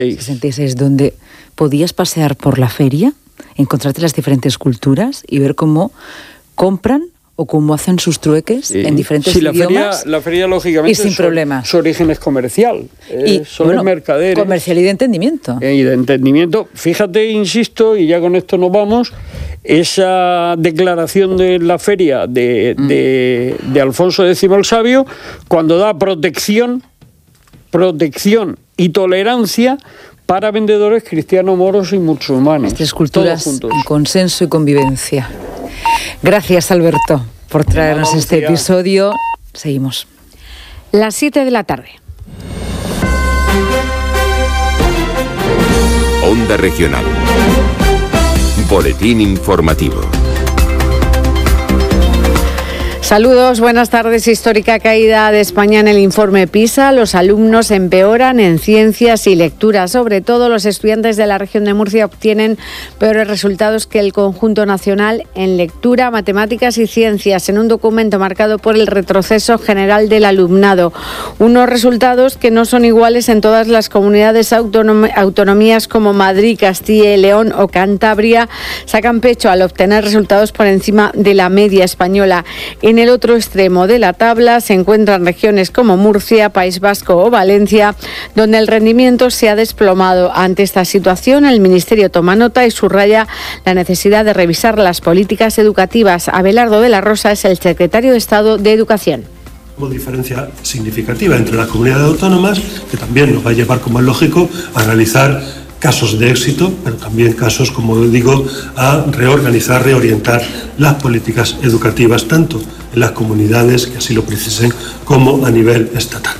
66, donde podías pasear por la feria, encontrarte las diferentes culturas y ver cómo compran o cómo hacen sus trueques en diferentes idiomas. La feria lógicamente, y sin problemas. Su origen es comercial, son mercaderes. Comercial y de entendimiento. Y de entendimiento. Fíjate, insisto, y ya con esto nos vamos, esa declaración de la feria de Alfonso X el Sabio, cuando da protección y tolerancia para vendedores cristianos, moros y musulmanes. Estas culturas en consenso y convivencia. Gracias, Alberto, por traernos este episodio. Seguimos. Las 7 de la tarde. Onda Regional. Boletín informativo. Saludos, buenas tardes. Histórica caída de España en el informe PISA. Los alumnos empeoran en ciencias y lectura. Sobre todo los estudiantes de la región de Murcia obtienen peores resultados que el conjunto nacional en lectura, matemáticas y ciencias, en un documento marcado por el retroceso general del alumnado. Unos resultados que no son iguales en todas las comunidades autonomías como Madrid, Castilla y León o Cantabria. Sacan pecho al obtener resultados por encima de la media española. En el otro extremo de la tabla se encuentran regiones como Murcia, País Vasco o Valencia, donde el rendimiento se ha desplomado. Ante esta situación, el Ministerio toma nota y subraya la necesidad de revisar las políticas educativas. Abelardo de la Rosa es el secretario de Estado de Educación. Una diferencia significativa entre las comunidades autónomas, que también nos va a llevar, como es lógico, a analizar casos de éxito, pero también casos, como digo, a reorganizar, reorientar las políticas educativas, tanto en las comunidades que así lo precisen, como a nivel estatal.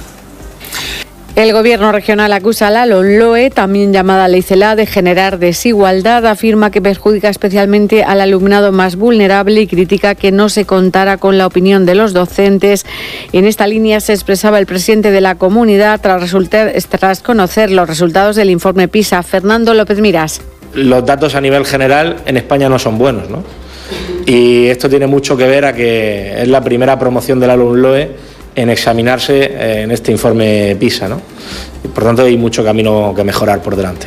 El Gobierno regional acusa a la LOMLOE, también llamada Ley CELA, de generar desigualdad. Afirma que perjudica especialmente al alumnado más vulnerable y critica que no se contara con la opinión de los docentes. En esta línea se expresaba el presidente de la comunidad tras conocer los resultados del informe PISA. Fernando López Miras. Los datos a nivel general en España no son buenos, ¿no? Y esto tiene mucho que ver a que es la primera promoción de la LOMLOE en examinarse en este informe PISA, ¿no? Y por tanto hay mucho camino que mejorar por delante.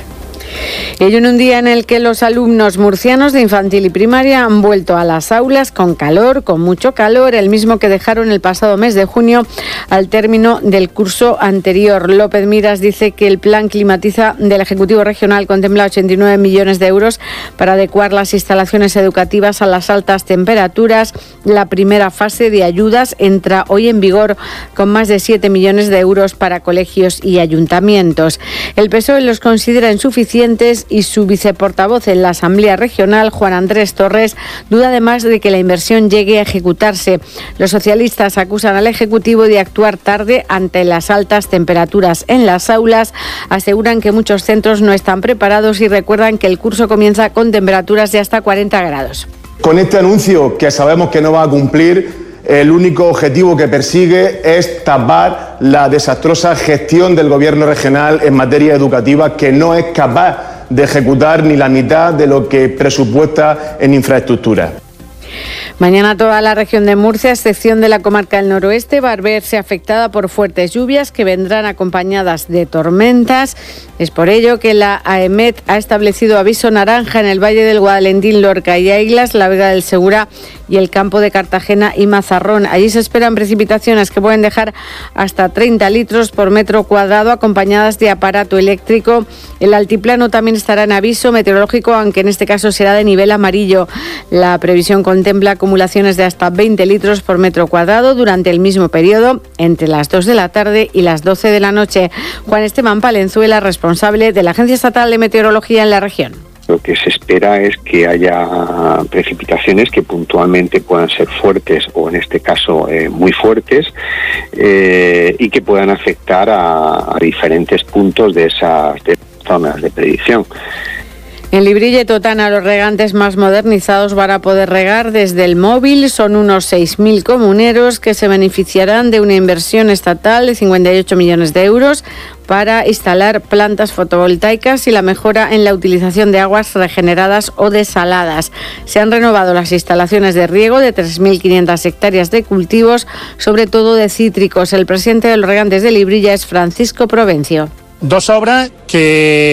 Ello en un día en el que los alumnos murcianos de infantil y primaria han vuelto a las aulas con calor, con mucho calor, el mismo que dejaron el pasado mes de junio al término del curso anterior. López Miras dice que el plan Climatiza del Ejecutivo Regional contempla 89 millones de euros para adecuar las instalaciones educativas a las altas temperaturas. La primera fase de ayudas entra hoy en vigor con más de 7 millones de euros para colegios y ayuntamientos. El PSOE los considera insuficientes y su viceportavoz en la Asamblea Regional, Juan Andrés Torres, duda además de que la inversión llegue a ejecutarse. Los socialistas acusan al Ejecutivo de actuar tarde ante las altas temperaturas en las aulas. Aseguran que muchos centros no están preparados y recuerdan que el curso comienza con temperaturas de hasta 40 grados. Con este anuncio, que sabemos que no va a cumplir, el único objetivo que persigue es tapar la desastrosa gestión del Gobierno regional en materia educativa, que no es capaz de ejecutar ni la mitad de lo que presupuesta en infraestructura. Mañana toda la región de Murcia, a excepción de la comarca del noroeste, va a verse afectada por fuertes lluvias que vendrán acompañadas de tormentas. Es por ello que la AEMET ha establecido aviso naranja en el Valle del Guadalentín, Lorca y Aiglas, la Vega del Segura y el campo de Cartagena y Mazarrón. Allí se esperan precipitaciones que pueden dejar hasta 30 litros por metro cuadrado, acompañadas de aparato eléctrico. El altiplano también estará en aviso meteorológico, aunque en este caso será de nivel amarillo. La previsión contempla acumulaciones de hasta 20 litros por metro cuadrado durante el mismo periodo, entre las 2 de la tarde y las 12 de la noche. Juan Esteban Palenzuela, responsable de la Agencia Estatal de Meteorología en la región. Lo que se espera es que haya precipitaciones que puntualmente puedan ser fuertes o en este caso muy fuertes y que puedan afectar a diferentes puntos de esas zonas de predicción. En Librilla y Totana, los regantes más modernizados van a poder regar desde el móvil. Son unos 6.000 comuneros que se beneficiarán de una inversión estatal de 58 millones de euros para instalar plantas fotovoltaicas y la mejora en la utilización de aguas regeneradas o desaladas. Se han renovado las instalaciones de riego de 3.500 hectáreas de cultivos, sobre todo de cítricos. El presidente de los regantes de Librilla es Francisco Provencio. Dos obras que